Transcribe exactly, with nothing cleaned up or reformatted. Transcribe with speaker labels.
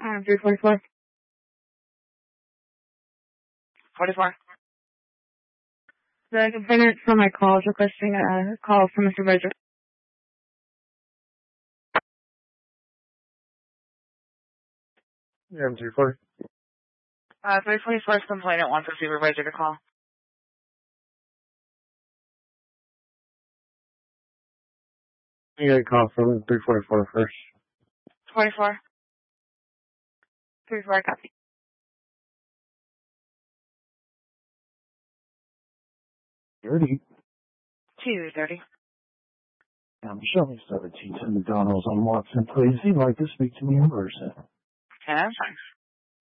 Speaker 1: Um, three forty-four.
Speaker 2: forty-four.
Speaker 1: The complainant from my call is requesting a call from a supervisor.
Speaker 3: Yeah, I'm three forty.
Speaker 2: Uh, three forty-four's complainant wants a supervisor to call.
Speaker 3: You got a call from three forty-four first.
Speaker 2: forty-four. three four, copy.
Speaker 3: thirty.
Speaker 2: two thirty.
Speaker 3: I'm showing seventeen to McDonald's on Watson, please. He'd like to speak to me in person.
Speaker 2: Okay, I'm fine.